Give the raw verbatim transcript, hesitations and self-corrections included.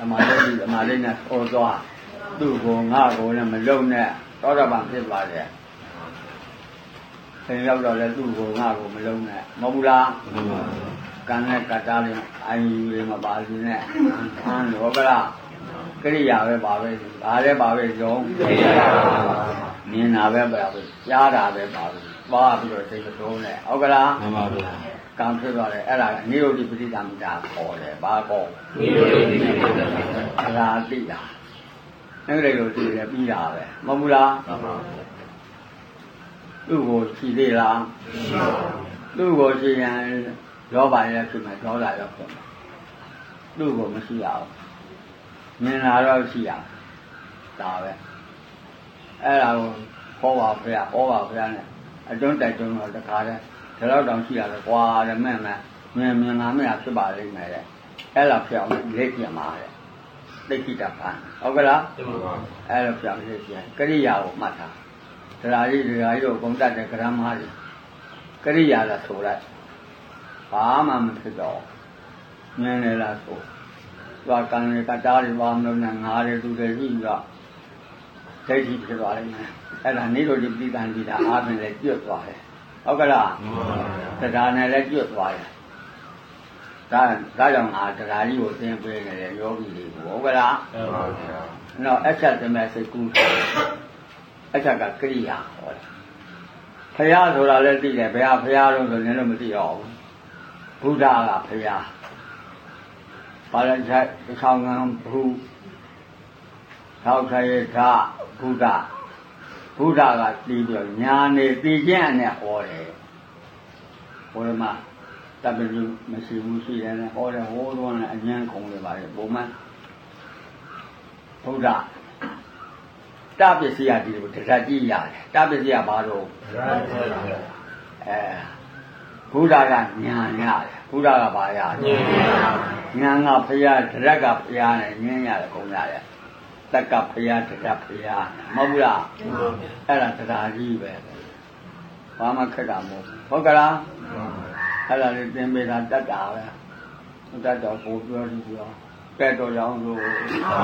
ဓမ္မလေးဓမ္မလေးနဲ့ဟောသွားသူ့ကိုငါ့ကိုလည်းမလုံနဲ့သောတာပန်ဖြစ်သွားတယ်ဆင်းရောက်တော့လည်းသူ့ကိုငါ့ကိုမလုံနဲ့မဟုတ်ဘူးလားကံနဲ့ကတ္တာလေးအယူလေးမပါဘူးနဲ့ဟမ်ဟုတ်ကလားကရိယာပဲပါပဲဒါလည်းပါပဲကြောင်းမြင်တာပဲပါပဲကြားတာပဲပါပဲပါပြီးတော့စိတ်သုံးနဲ့ဟုတ်ကလားမှန်ပါဗျာကံဖြစ်သွားတယ်အဲ့ဒါနိရောဓပฏิသမိတာခေါ်တယ်ဘာခေါ်နိရောဓပฏิသမိတာအလားသိတာအဲ့ဒီလိုသိတယ်ပြီးတာပဲမဟုတ်ဘူးလားမှန်ပါသူ့ကိုရှိသေးလားမရှိပါဘူးသူ့ကိုရှိရင်လောဘလည်းဖြစ်မယ်ဒေါသလည်းဖြစ်မယ်သူ့ကိုမရှိရဘူးမြင်လာတော့ရှိရဒါပဲအဲ့ဒါကိုဟောပါဖေဟောပါဖေနဲ့အတွန်းတိုက်တွန်းတော့တခါတည်းဒါတော့တောင်ရှိရတယ်ကွာတဲ့မဲ့မဲ့မြင်မြင်လာမဲ့ဖြစ်ပါလိမ့်မယ်တဲ့အဲ့လိုဖြစ်အောင်လက်ကျင်ပါတဲ့သိက္ခိတပံဟုတ်ကလားအဲ့လိုပြောင်းလေးပြန်ကရိယာကိုမှတ်ထားဒရာကြီးဒရာကြီးတို့ဂုံတက်တဲ့ကရမကြီးကရိယာလားဆိုလိုက်ဘာမှမဖြစ်တော့မြင်နေလားဆိုသွားကံရကတားတွေဘာမလို့နဲ့ငါတွေသူတွေရှိပြီးတော့ဒိဋ္ဌိဖြစ်သွားလိမ့်မယ်အဲ့ဒါနိရောဓပฏิသမိတာအားဖြင့်လည်းကျွတ်သွားတယ်ဟုတ်ကလားတရားနဲ့လည်းကျွတ်သွားတယ်ဒါဒါကြောင့်ငါတရားကြီးကိုသင်ပေးနေတယ်ယောဂီတွေကိုဟုတ်ကလားဟုတ်ပါဘူးနော်အချက်တမဲ့စိတ်ကူးအချက်ကကရိယာဟောတယ်ဖရာဆိုတာလည်းသိတယ်ဘယ်ဟာဖရာလို့ဆိုရင်လည်းမသိတော့ဘူးဘုရားကဖရာဘာလဲချက်ဆောင်းငံဘုသောက်ခေသာဘုရားဘုရားကသိပြီးညာနေသိခြင်းနဲ့ဟောတယ်ဘုရားမှာတပည့်မရှိဘူးရှိတယ်နဲ့ဟောတယ်ဟောတော့လည်းအញ្ញံခုံတွေပါလေပုံမှန်ဘုရားတပစ္စည်းရဒီကိုတရကြည့်ရတယ်တပစ္စည်းကဘာလို့အဲဘုရားကညာရတယ်ဘုရားကဘာရညာညာကဖရာတရက်ကဖရာနဲ့ညင်းရတယ်ခုံရတယ်တက်ကဖရာတရက်ဖရာမဟုတ်ဘူးလားအဲ့ဒါတရားကြီးပဲဘာမှခက်တာမဟုတ်ဟုတ်ကလားအဲ့ဒါလေးသင်ပေးတာတတ်တာပဲတတ်တော့ကိုပြောပြီးပြောကဲတော့ရောင်းလို့